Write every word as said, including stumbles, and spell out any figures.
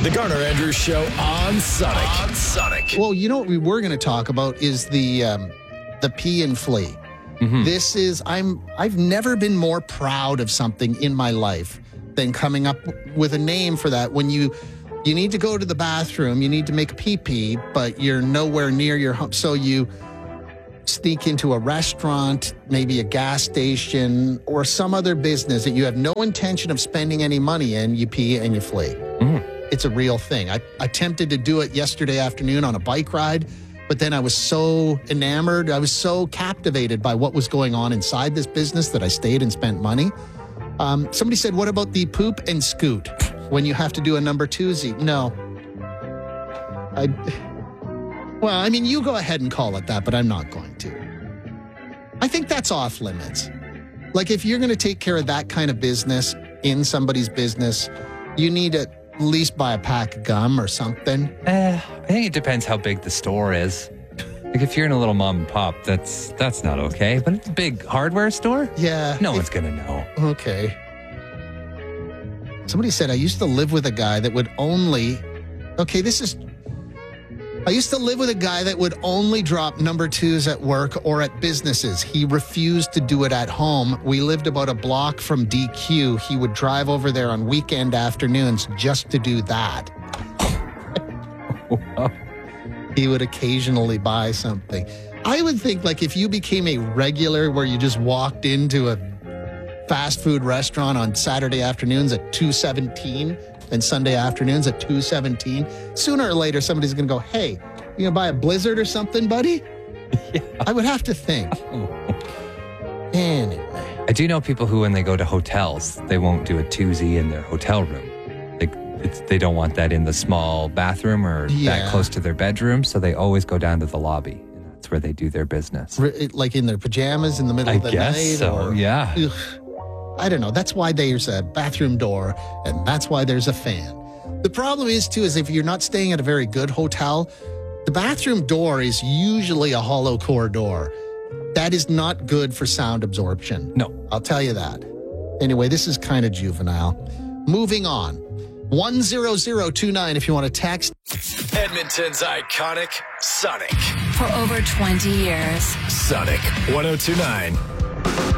The Garner Andrews Show on Sonic. On Sonic. Well, you know what we were going to talk about is the um, the pee and flea. Mm-hmm. This is I'm I've never been more proud of something in my life than coming up with a name for that. When you you need to go to the bathroom, you need to make a pee pee, but you're nowhere near your home, so you sneak into a restaurant, maybe a gas station, or some other business that you have no intention of spending any money in. You pee and you flee. Mm. It's a real thing. I attempted to do it yesterday afternoon on a bike ride, but then I was so enamored, I was so captivated by what was going on inside this business that I stayed and spent money. Um, somebody said, what about the poop and scoot when you have to do a number twosie? No. I... Well, I mean, you go ahead and call it that, but I'm not going to. I think that's off limits. Like, if you're going to take care of that kind of business in somebody's business, you need to at least buy a pack of gum or something. Uh, I think it depends how big the store is. Like, if you're in a little mom and pop, that's that's not okay. But it's a big hardware store? Yeah. No one's going to know. Okay. Somebody said, I used to live with a guy that would only... Okay, this is... I used to live with a guy that would only drop number twos at work or at businesses. He refused to do it at home. We lived about a block from D Q. He would drive over there on weekend afternoons just to do that. He would occasionally buy something. I would think, like, if you became a regular where you just walked into a fast food restaurant on Saturday afternoons at two seventeen and Sunday afternoons at two seventeen, sooner or later somebody's going to go, hey, you going to buy a Blizzard or something, buddy? Yeah. I would have to think. Anyway. I do know people who, when they go to hotels, they won't do a twosie in their hotel room. Like, it's, they don't want that in the small bathroom or Yeah. that close to their bedroom, so they always go down to the lobby. And that's where they do their business. Re- Like in their pajamas in the middle I of the guess night? so, or, yeah. Ugh. I don't know. That's why there's a bathroom door, and that's why there's a fan. The problem is, too, is if you're not staying at a very good hotel, the bathroom door is usually a hollow core door. That is not good for sound absorption. No. I'll tell you that. Anyway, this is kind of juvenile. Moving on. one zero zero two nine if you want to text. Edmonton's iconic Sonic. For over twenty years. Sonic one oh two nine.